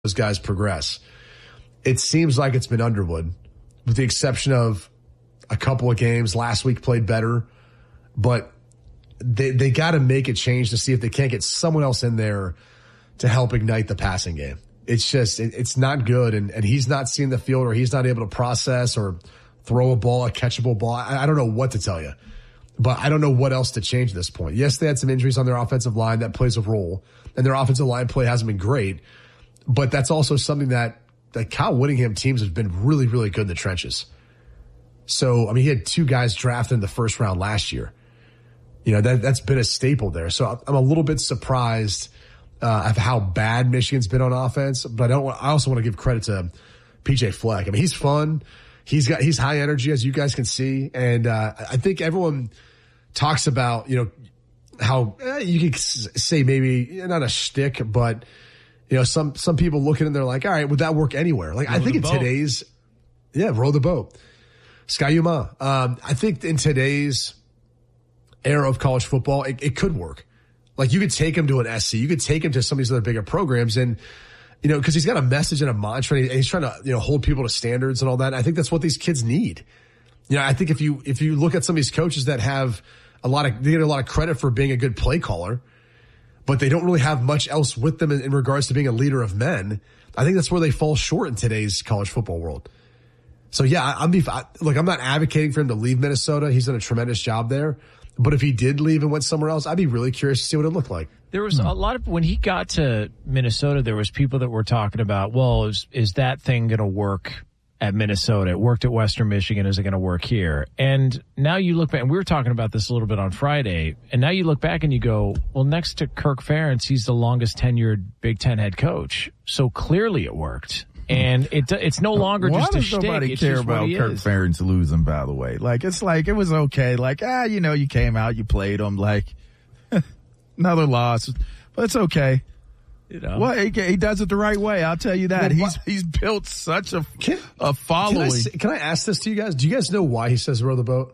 those guys progress. It seems like it's been Underwood, with the exception of a couple of games. Last week played better, but they got to make a change to see if they can't get someone else in there to help ignite the passing game. It's just, it's not good, and he's not seeing the field, or he's not able to process or throw a ball, a catchable ball. I don't know what to tell you, but I don't know what else to change at this point. Yes, they had some injuries on their offensive line. That plays a role, and their offensive line play hasn't been great, but that's also something that Kyle Whittingham teams have been really, really good in the trenches. So, I mean, he had 2 guys drafted in the first round last year. You know, that's been a staple there. So I'm a little bit surprised of how bad Michigan's been on offense, but I also want to give credit to PJ Fleck. I mean, he's fun. He's high energy, as you guys can see. And I think everyone talks about, you know, how you could say maybe not a shtick, but you know, some people look at it and they're like, all right, would that work anywhere? Like, I think in today's, row the boat. Ski-U-Mah. I think in today's era of college football, it could work. Like, you could take him to an SC. You could take him to some of these other bigger programs, and, you know, because he's got a message and a mantra, and he's trying to, you know, hold people to standards and all that. And I think that's what these kids need. You know, I think if you look at some of these coaches that have they get a lot of credit for being a good play caller, but they don't really have much else with them in regards to being a leader of men, I think that's where they fall short in today's college football world. So, yeah, I'm not advocating for him to leave Minnesota. He's done a tremendous job there. But if he did leave and went somewhere else, I'd be really curious to see what it looked like. There was a lot of, when he got to Minnesota, there was people that were talking about, well, is that thing going to work at Minnesota? It worked at Western Michigan. Is it going to work here? And now you look back, and we were talking about this a little bit on Friday, and now you look back and you go, well, next to Kirk Ferentz, he's the longest tenured Big Ten head coach. So clearly it worked. And it's no longer just a shtick. Nobody care about Kirk Ferentz losing, by the way. Like, it's like, it was okay. Like, you know, you came out, you played him. Like, another loss. But it's okay. You know, well, he does it the right way. I'll tell you that. Well, he's built such a following. Can I ask this to you guys? Do you guys know why he says row the boat?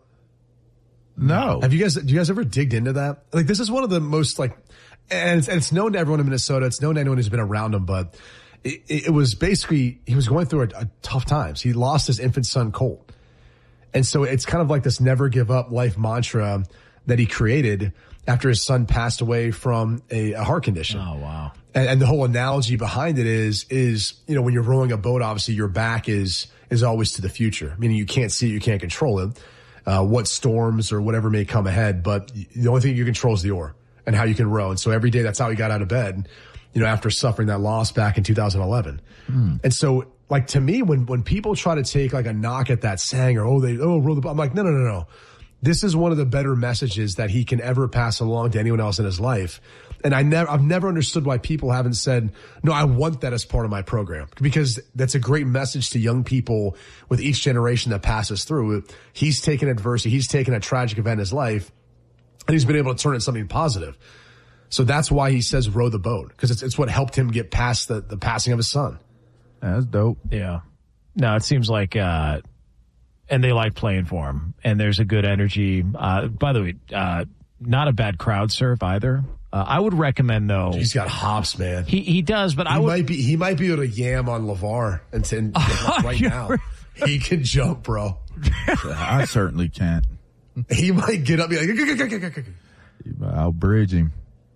No. Do you guys ever digged into that? Like, this is one of the most, like, and it's known to everyone in Minnesota. It's known to anyone who's been around him, but it was basically, he was going through a tough times. He lost his infant son, Colt. And so it's kind of like this never give up life mantra that he created after his son passed away from a heart condition. Oh, wow. And the whole analogy behind it is, you know, when you're rowing a boat, obviously your back is always to the future, meaning you can't see it, you can't control it, what storms or whatever may come ahead. But the only thing you control is the oar and how you can row. And so every day, that's how he got out of bed, you know, after suffering that loss back in 2011. And so, like, to me, when people try to take like a knock at that saying, or, row the boat, I'm like, no. This is one of the better messages that he can ever pass along to anyone else in his life. And I've never understood why people haven't said, no, I want that as part of my program, because that's a great message to young people with each generation that passes through. He's taken adversity. He's taken a tragic event in his life, and he's been able to turn it into something positive. So that's why he says row the boat, because it's what helped him get past the passing of his son. That's dope. Yeah. No, it seems like, and they like playing for him, and there's a good energy. By the way, not a bad crowd surf either. I would recommend, though. He's got hops, man. He does, but he might be able to yam on LeVar and right now. He can jump, bro. I certainly can't. He might get up and be like, I'll bridge him.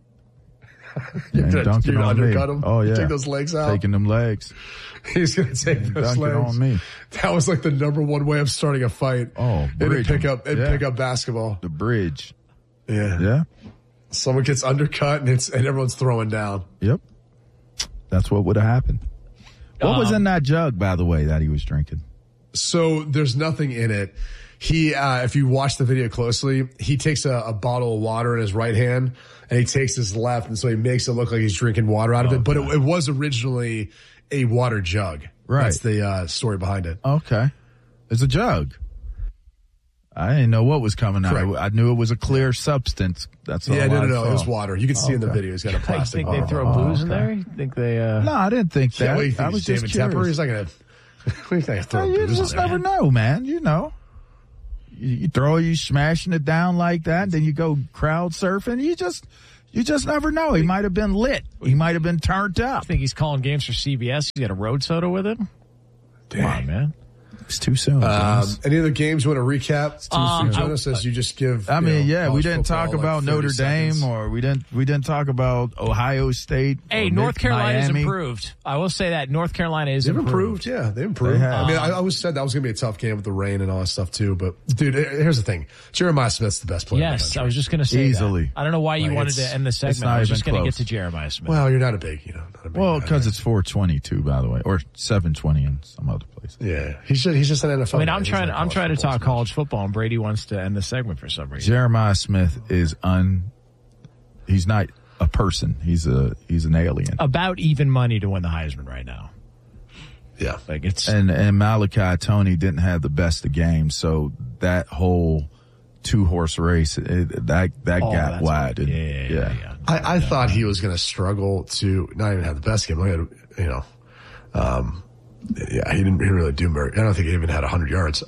Yeah, dunking on undercut me. Him? Oh, yeah. Take those legs out. Taking them legs. He's going to take those legs. On me. That was like the number one way of starting a fight. Oh, bridge. Pick up basketball. The bridge. Yeah. Yeah. Someone gets undercut and everyone's throwing down. Yep. That's what would have happened. What was in that jug, by the way, that he was drinking? So there's nothing in it. He, if you watch the video closely, he takes a bottle of water in his right hand and he takes his left. And so he makes it look like he's drinking water out of it. But it was originally a water jug. Right. That's the story behind it. Okay. It's a jug. I didn't know what was coming out. I knew it was a clear substance. That's all. Yeah, no. Saw. It was water. You can see in the video he's got a plastic think bottle. they throw booze in there? You think they, No, I didn't think that. Yeah, what do you think? I was David just curious. Tepper? He's not going to throw you booze just in there. never know, man. You know. You smashing it down like that, then you go crowd surfing. You just never know. He might have been lit. He might have been turned up. I think he's calling games for CBS. He's got a road soda with him. Come on, man. It's too soon. Any other games you want to recap? Jonas, as you just give. I mean, we didn't talk about Notre Dame, or we didn't talk about Ohio State. Hey, North Carolina's improved. I will say that North Carolina is improved. Yeah, they improved. I mean, I always said that was going to be a tough game with the rain and all that stuff too. But dude, here's the thing: Jeremiah Smith's the best player. Yes, I was just going to say easily. That. I don't know why you wanted to end the segment. I was just going to get to Jeremiah Smith. Well, you're not a big, Well, because it's 4:22, by the way, or 7:20 in some other place. Yeah, he's just an NFL. I mean, I'm trying to talk college football, and Brady wants to end the segment for some reason. Jeremiah Smith is he's not a person. He's an alien. About even money to win the Heisman right now. Yeah. Like it's and Malachi Toney didn't have the best of games, so that whole 2-horse race that got wide. Yeah. I thought he was going to struggle to not even have the best game. He didn't really do very. I don't think he even had 100 yards.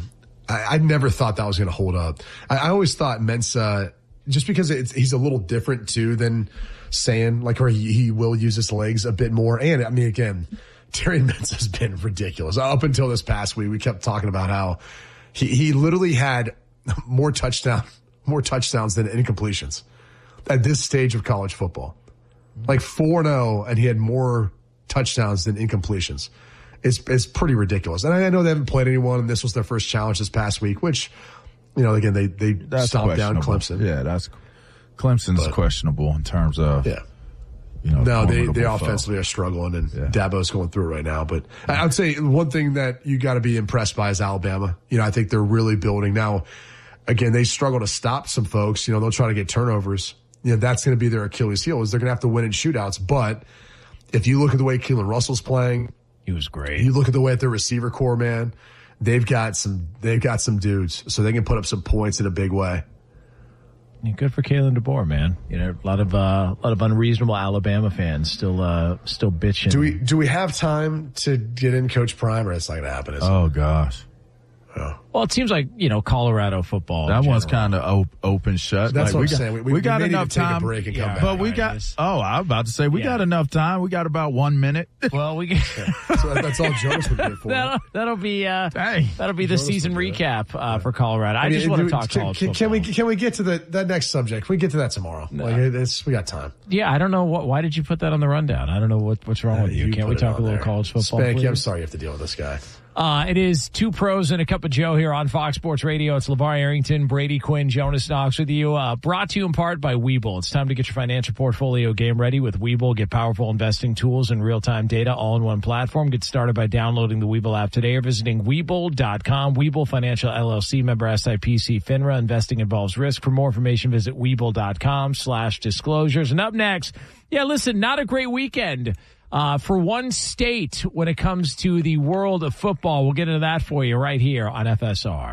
I never thought that was going to hold up. I always thought Mensah, just because he's a little different too than Sand, like where he will use his legs a bit more. And I mean, again, Terry Mensah's been ridiculous up until this past week. We kept talking about how he literally had more touchdowns than incompletions at this stage of college football. Like 4-0, and he had more touchdowns than incompletions. It's pretty ridiculous. And I know they haven't played anyone, and this was their first challenge this past week, which, again, they stomped down Clemson. Yeah, Clemson's questionable in terms of, no, they offensively are struggling, and Dabo's going through it right now. But I would say one thing that you got to be impressed by is Alabama. I think they're really building. Now, again, they struggle to stop some folks. They'll try to get turnovers. That's going to be their Achilles heel, is they're going to have to win in shootouts. But if you look at the way Keelan Russell's playing, he was great. You look at the way at their receiver core, man. They've got some dudes, so they can put up some points in a big way. Yeah, good for Kalen DeBoer, man. A lot of unreasonable Alabama fans still bitching. Do we have time to get in Coach Prime, or it's not going to happen? Oh gosh. Well, it seems like, Colorado football. That one's kind of open shut. That's what I'm saying. We got enough time. Take a break and come back. But we got, I was about to say, we got enough time. We got about 1 minute. Well, we get. So that's all Jonas would be for. That'll be the season recap for Colorado. I just want to talk college football. Can we get to that next subject? Can we get to that tomorrow? No. We got time. Yeah, I don't know why did you put that on the rundown? I don't know what's wrong with you. Can't we talk a little college football? Spanky, I'm sorry you have to deal with this guy. It is Two Pros and a Cup of Joe here on Fox Sports Radio. It's LeVar Arrington, Brady Quinn, Jonas Knox with you. Brought to you in part by Webull. It's time to get your financial portfolio game ready with Webull. Get powerful investing tools and real-time data all in one platform. Get started by downloading the Webull app today or visiting Webull.com. Webull Financial LLC, member SIPC FINRA. Investing involves risk. For more information, visit Webull.com/disclosures. And up next, listen, not a great weekend. For one state when it comes to the world of football. We'll get into that for you right here on FSR.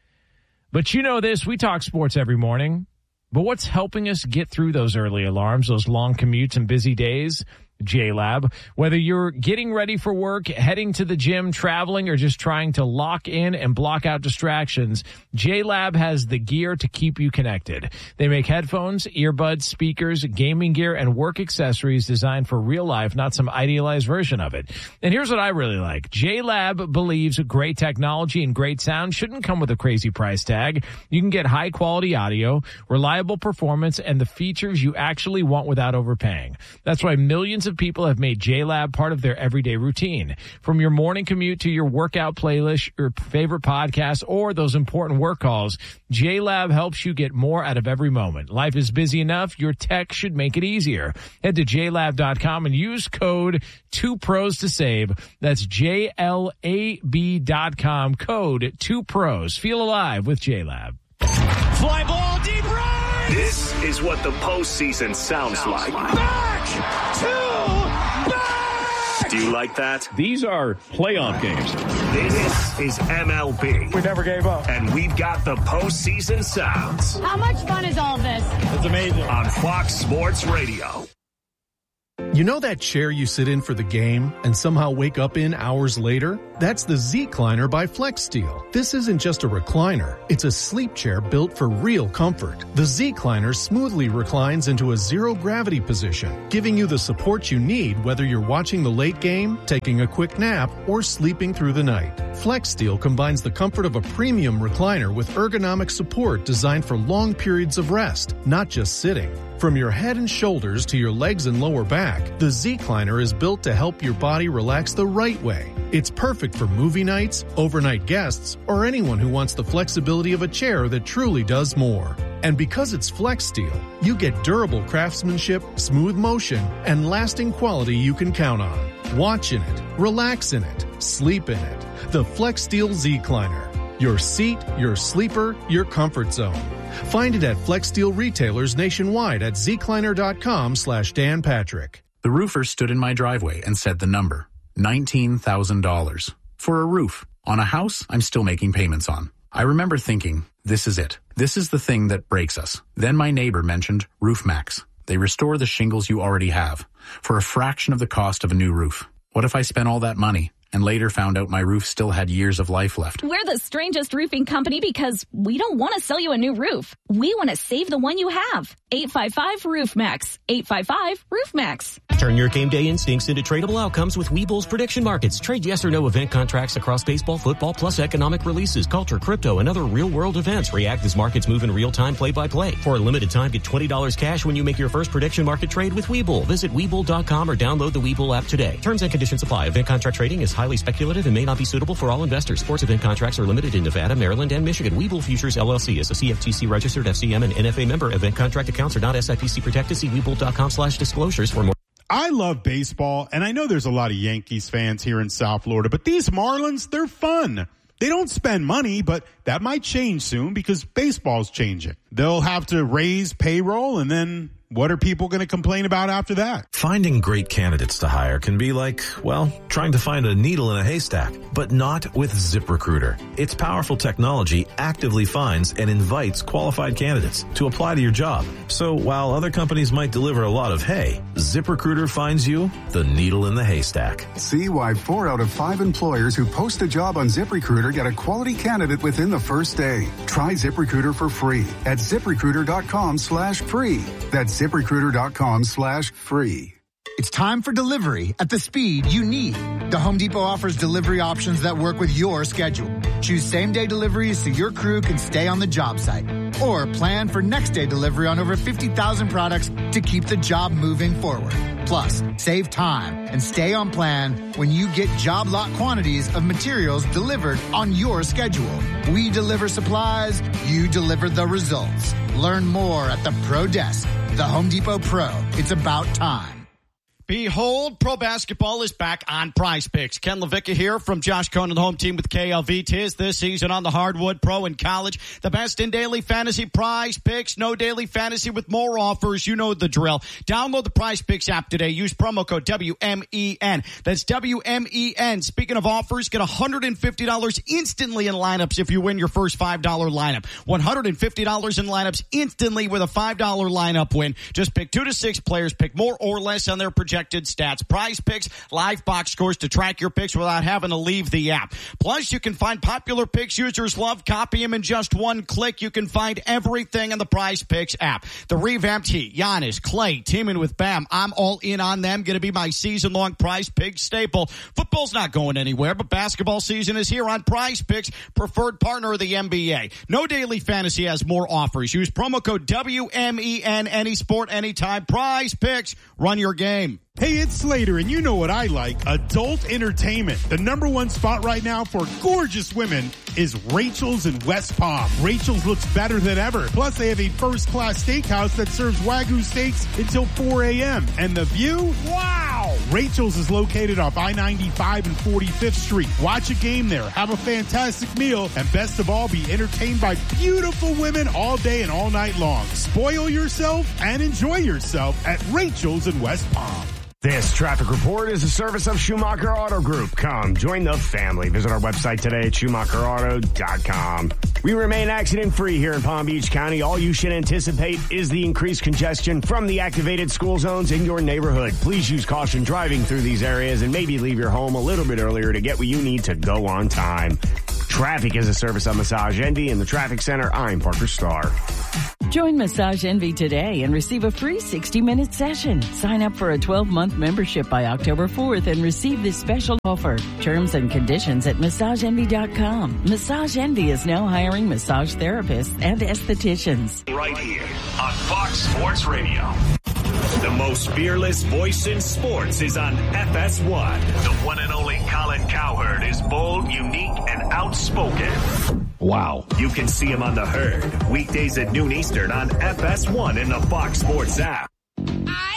But this, we talk sports every morning. But what's helping us get through those early alarms, those long commutes and busy days? JLab. Whether you're getting ready for work, heading to the gym, traveling, or just trying to lock in and block out distractions, JLab has the gear to keep you connected. They make headphones, earbuds, speakers, gaming gear, and work accessories designed for real life, not some idealized version of it. And here's what I really like. JLab believes great technology and great sound shouldn't come with a crazy price tag. You can get high quality audio, reliable performance, and the features you actually want without overpaying. That's why millions of people have made JLab part of their everyday routine. From your morning commute to your workout playlist, your favorite podcast, or those important work calls, JLab helps you get more out of every moment. Life is busy enough. Your tech should make it easier. Head to JLab.com and use code 2pros to save. That's JLAB.com, code 2pros. Feel alive with JLab. Fly ball deep right. This is what the postseason sounds like. Back to back. Do you like that? These are playoff games. This is MLB. We never gave up. And we've got the postseason sounds. How much fun is all this? It's amazing. On Fox Sports Radio. You know that chair you sit in for the game and somehow wake up in hours later? That's the Z-Cliner by FlexSteel. This isn't just a recliner. It's a sleep chair built for real comfort. The Z-Cliner smoothly reclines into a zero-gravity position, giving you the support you need whether you're watching the late game, taking a quick nap, or sleeping through the night. FlexSteel combines the comfort of a premium recliner with ergonomic support designed for long periods of rest, not just sitting. From your head and shoulders to your legs and lower back, the Z-Cliner is built to help your body relax the right way. It's perfect for movie nights, overnight guests, or anyone who wants the flexibility of a chair that truly does more. And because it's FlexSteel, you get durable craftsmanship, smooth motion, and lasting quality you can count on. Watch in it, relax in it, sleep in it. The FlexSteel Z-Cliner. Your seat, your sleeper, your comfort zone. Find it at FlexSteel retailers nationwide at zcliner.com/Dan Patrick. The roofer stood in my driveway and said the number, $19,000. For a roof on a house I'm still making payments on. I remember thinking, this is it. This is the thing that breaks us. Then my neighbor mentioned RoofMax. They restore the shingles you already have for a fraction of the cost of a new roof. What if I spent all that money and later found out my roof still had years of life left? We're the strangest roofing company because we don't want to sell you a new roof. We want to save the one you have. 855-ROOFMAX. 855-ROOFMAX. Turn your game day instincts into tradable outcomes with Webull's prediction markets. Trade yes or no event contracts across baseball, football, plus economic releases, culture, crypto, and other real-world events. React as markets move in real time, play-by-play. For a limited time, get $20 cash when you make your first prediction market trade with Webull. Visit Webull.com or download the Webull app today. Terms and conditions apply. Event contract trading is highly speculative and may not be suitable for all investors. Sports event contracts are limited in Nevada, Maryland, and Michigan. Webull Futures LLC is a CFTC registered FCM and NFA member. Event contract accounts are not SIPC protected. See Webull.com/disclosures for more. I love baseball, and I know there's a lot of Yankees fans here in South Florida, but these Marlins, they're fun. They don't spend money, but that might change soon because baseball's changing. They'll have to raise payroll, and then what are people going to complain about after that? Finding great candidates to hire can be like, well, trying to find a needle in a haystack, but not with ZipRecruiter. Its powerful technology actively finds and invites qualified candidates to apply to your job. So while other companies might deliver a lot of hay, ZipRecruiter finds you the needle in the haystack. See why 4 out of 5 employers who post a job on ZipRecruiter get a quality candidate within the first day. Try ZipRecruiter for free at ZipRecruiter.com/free. That's ZipRecruiter.com/free. It's time for delivery at the speed you need. The Home Depot offers delivery options that work with your schedule. Choose same-day deliveries so your crew can stay on the job site. Or plan for next-day delivery on over 50,000 products to keep the job moving forward. Plus, save time and stay on plan when you get job lot quantities of materials delivered on your schedule. We deliver supplies, you deliver the results. Learn more at the Pro Desk. The Home Depot Pro. It's about time. Behold, pro basketball is back on Prize Picks. Ken LaVicka here from Josh Cohen, the home team with KLV. 'Tis this season on the hardwood, pro and college. The best in daily fantasy. Prize Picks. No daily fantasy with more offers. You know the drill. Download the Prize Picks app today. Use promo code WMEN. That's WMEN. Speaking of offers, get $150 instantly in lineups if you win your first $5 lineup. $150 in lineups instantly with a $5 lineup win. Just pick 2 to 6 players. Pick more or less on their projected stats. Prize Picks, live box scores to track your picks without having to leave the app. Plus, you can find popular picks users love, copy them in just one click. You can find everything in the Prize Picks app. The revamped Heat, Giannis, Clay, teaming with Bam. I'm all in on them. Going to be my season-long Prize Picks staple. Football's not going anywhere, but basketball season is here on Prize Picks, preferred partner of the NBA. No daily fantasy has more offers. Use promo code WMEN, any sport, anytime. Prize Picks, run your game. Hey, it's Slater, and you know what I like, adult entertainment. The #1 spot right now for gorgeous women is Rachel's in West Palm. Rachel's looks better than ever. Plus, they have a first-class steakhouse that serves Wagyu steaks until 4 a.m. And the view? Wow! Rachel's is located off I-95 and 45th Street. Watch a game there, have a fantastic meal, and best of all, be entertained by beautiful women all day and all night long. Spoil yourself and enjoy yourself at Rachel's in West Palm. This traffic report is a service of Schumacher Auto Group. Come, join the family. Visit our website today at SchumacherAuto.com. We remain accident-free here in Palm Beach County. All you should anticipate is the increased congestion from the activated school zones in your neighborhood. Please use caution driving through these areas and maybe leave your home a little bit earlier to get what you need to go on time. Traffic is a service of Massage Envy in the Traffic Center. I'm Parker Starr. Join Massage Envy today and receive a free 60-minute session. Sign up for a 12-month membership by October 4th and receive this special offer. Terms and conditions at MassageEnvy.com. Massage Envy is now hiring massage therapists and estheticians. Right here on Fox Sports Radio. The most fearless voice in sports is on FS1. The one and only Colin Cowherd is bold, unique, and outspoken. Wow. You can see him on The Herd, weekdays at noon Eastern on FS1 in the Fox Sports app.